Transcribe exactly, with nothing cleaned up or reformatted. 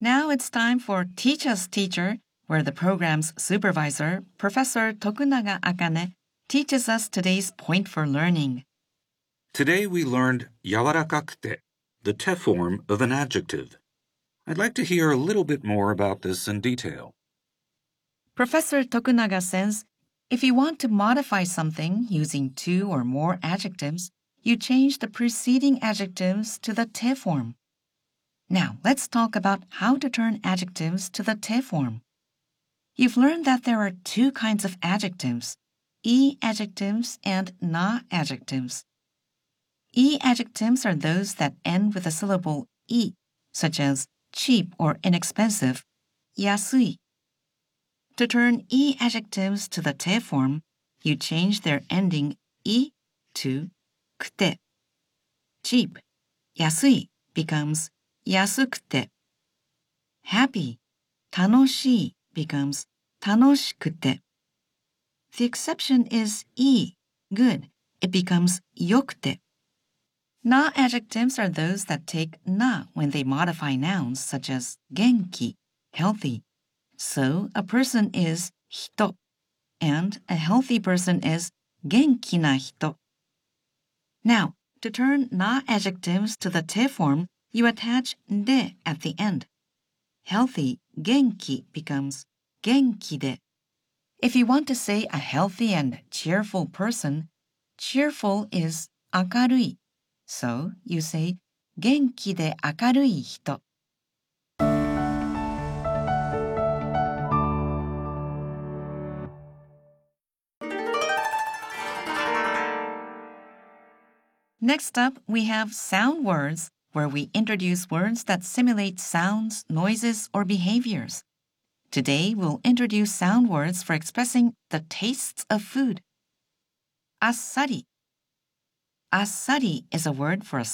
Now it's time for Teach Us Teacher, where the program's supervisor, Professor Tokunaga Akane, teaches us today's point for learning. Today we learned 柔らかくて, the te form of an adjective. I'd like to hear a little bit more about this in detail. Professor Tokunaga says, if you want to modify something using two or more adjectives, you change the preceding adjectives to the te form. Now, let's talk about how to turn adjectives to the te form. You've learned that there are two kinds of adjectives, e adjectives and na adjectives. E adjectives are those that end with the syllable i, such as cheap or inexpensive, yasui. To turn e adjectives to the te form, you change their ending i to kute. Cheap, yasui, becomes yasukute. Happy, tanoshii, becomes tanoshikute. The exception is i, good. It becomes yokute. Na adjectives are those that take na when they modify nouns such as genki, healthy. So a person is hito, and a healthy person is genki na hito. Now, to turn na adjectives to the te form, you attach de at the end. Healthy, genki, becomes genki de. If you want to say a healthy and cheerful person, cheerful is akarui. So you say genki de akarui hito. Next up, we have sound words, where we introduce words that simulate sounds, noises, or behaviors. Today, we'll introduce sound words for expressing the tastes of food. Assari. Assari is a word for a